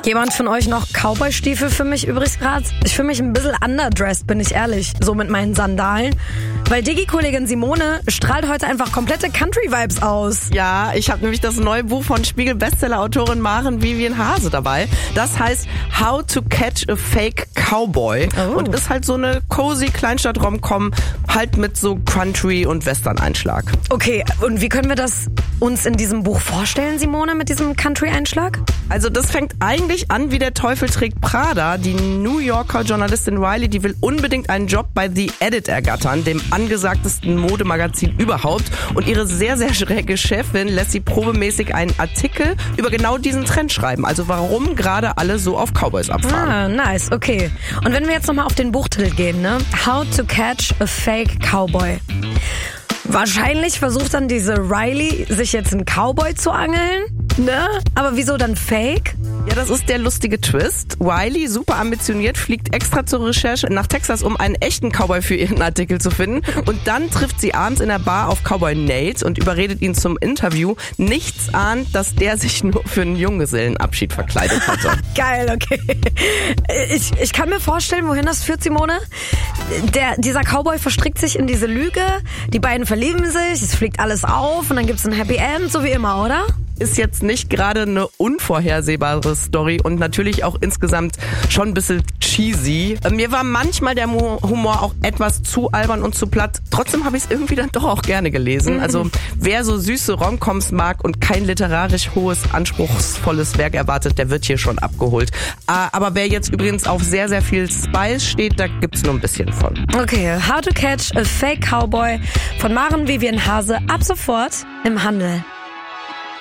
Jemand von euch noch Cowboy-Stiefel für mich übrigens gerade? Ich fühle mich ein bisschen underdressed, bin ich ehrlich, so mit meinen Sandalen. Weil Digi-Kollegin Simone strahlt heute einfach komplette Country-Vibes aus. Ja, ich habe nämlich das neue Buch von Spiegel-Bestseller-Autorin Maren Vivian Hase dabei. Das heißt How to Catch a Fake Cowboy und ist halt so eine cozy Kleinstadt-Rom-Com, halt mit so Country- und Western-Einschlag. Okay, und wie können wir das uns in diesem Buch vorstellen, Simone, mit diesem Country-Einschlag? Also das fängt eigentlich an wie der Teufel trägt Prada. Die New Yorker Journalistin Riley, die will unbedingt einen Job bei The Edit ergattern, dem angesagtesten Modemagazin überhaupt. Und ihre sehr, sehr schräge Chefin lässt sie probemäßig einen Artikel über genau diesen Trend schreiben. Also warum gerade alle so auf Cowboys abfahren. Ah, nice, okay. Und wenn wir jetzt nochmal auf den Buchtitel gehen, ne? How to Catch a Fake Cowboy. Wahrscheinlich versucht dann diese Riley, sich jetzt einen Cowboy zu angeln, ne? Aber wieso dann Fake? Ja, das ist der lustige Twist. Riley, super ambitioniert, fliegt extra zur Recherche nach Texas, um einen echten Cowboy für ihren Artikel zu finden. Und dann trifft sie abends in der Bar auf Cowboy Nate und überredet ihn zum Interview. Nichts ahnt, dass der sich nur für einen Junggesellenabschied verkleidet hatte. Geil, okay. Ich kann mir vorstellen, wohin das führt, Simone. Dieser Cowboy verstrickt sich in diese Lüge, die beiden verlieben sich, es fliegt alles auf und dann gibt's ein Happy End, so wie immer, oder? Ist jetzt nicht gerade eine unvorhersehbare Story und natürlich auch insgesamt schon ein bisschen cheesy. Mir war manchmal der Humor auch etwas zu albern und zu platt. Trotzdem habe ich es irgendwie dann doch auch gerne gelesen. Also wer so süße Romcoms mag und kein literarisch hohes, anspruchsvolles Werk erwartet, der wird hier schon abgeholt. Aber wer jetzt übrigens auf sehr, sehr viel Spice steht, da gibt's nur ein bisschen von. Okay, How to Catch a Fake Cowboy von Maren Vivian Hase ab sofort im Handel.